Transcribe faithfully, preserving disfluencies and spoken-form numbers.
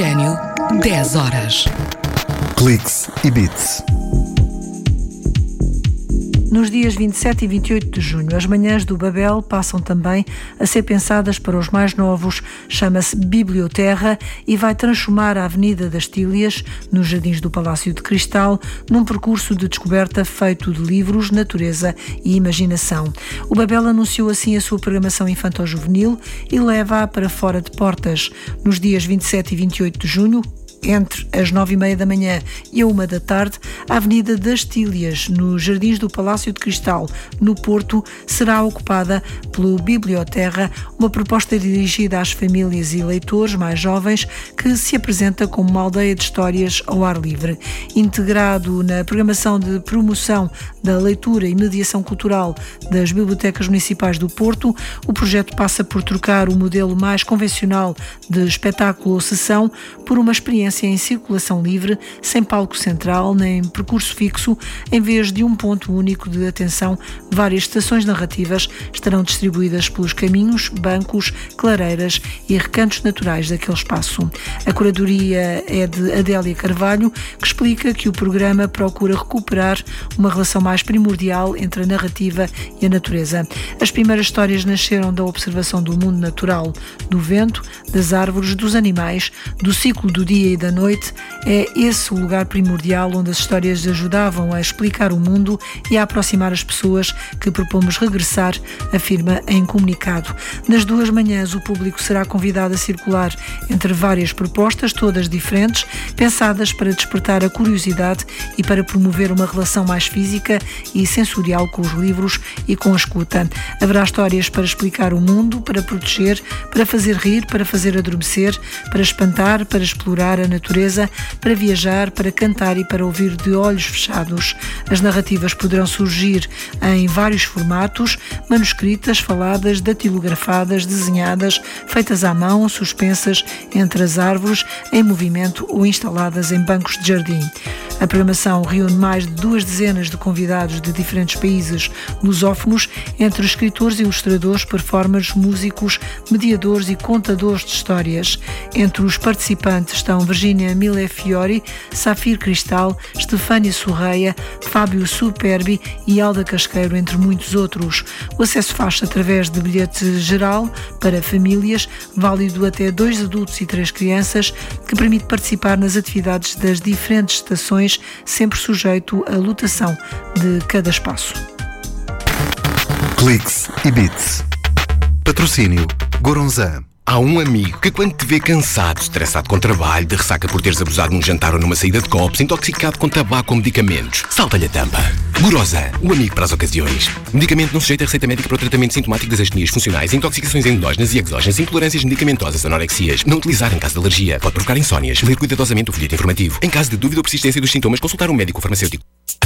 Oxigênio, dez horas. Cliques e Bits. Nos dias vinte e sete e vinte e oito de junho, as manhãs do Babel passam também a ser pensadas para os mais novos. Chama-se Biblioterra e vai transformar a Avenida das Tílias, nos Jardins do Palácio de Cristal, num percurso de descoberta feito de livros, natureza e imaginação. O Babel anunciou assim a sua programação infantil-juvenil e leva-a para fora de portas. Nos dias vinte e sete e vinte e oito de junho, entre as nove e meia da manhã e a uma da tarde, a Avenida das Tílias, nos Jardins do Palácio de Cristal, no Porto, será ocupada pelo Biblioterra, uma proposta dirigida às famílias e leitores mais jovens que se apresenta como uma aldeia de histórias ao ar livre. Integrado na programação de promoção da leitura e mediação cultural das bibliotecas municipais do Porto, o projeto passa por trocar o modelo mais convencional de espetáculo ou sessão por uma experiência em circulação livre, sem palco central nem percurso fixo, em vez de um ponto único de atenção. Várias estações narrativas estarão distribuídas pelos caminhos, bancos, clareiras e recantos naturais daquele espaço. A curadoria é de Adélia Carvalho, que explica que o programa procura recuperar uma relação mais primordial entre a narrativa e a natureza. As primeiras histórias nasceram da observação do mundo natural, do vento, das árvores, dos animais, do ciclo do dia e da noite. É esse o lugar primordial onde as histórias ajudavam a explicar o mundo e a aproximar as pessoas que propomos regressar, afirma em comunicado. Nas duas manhãs, o público será convidado a circular entre várias propostas, todas diferentes, pensadas para despertar a curiosidade e para promover uma relação mais física e sensorial com os livros e com a escuta. Haverá histórias para explicar o mundo, para proteger, para fazer rir, para fazer adormecer, para espantar, para explorar a natureza, para viajar, para cantar e para ouvir de olhos fechados. As narrativas poderão surgir em vários formatos: manuscritas, faladas, datilografadas, desenhadas, feitas à mão, suspensas entre as árvores, em movimento ou instaladas em bancos de jardim. A programação reúne mais de duas dezenas de convidados de diferentes países lusófonos, entre escritores, ilustradores, performers, músicos, mediadores e contadores de histórias. Entre os participantes estão Virginia Millefiori, Safir Cristal, Stefânia Sorreia, Fábio Superbi e Alda Casqueiro, entre muitos outros. O acesso faz-se através de bilhete geral para famílias, válido até dois adultos e três crianças, que permite participar nas atividades das diferentes estações, sempre sujeito à lotação de cada espaço. Cliques e Bits. Patrocínio Goronzan. Há um amigo que, quando te vê cansado, estressado com trabalho, de ressaca por teres abusado num jantar ou numa saída de copos, intoxicado com tabaco ou medicamentos, salta-lhe a tampa. Goronzan, o amigo para as ocasiões. Medicamento não sujeito a receita médica para o tratamento sintomático das astenias funcionais, intoxicações endógenas e exógenas, intolerâncias medicamentosas, anorexias. Não utilizar em caso de alergia. Pode provocar insónias. Ler cuidadosamente o folheto informativo. Em caso de dúvida ou persistência dos sintomas, consultar um médico ou farmacêutico.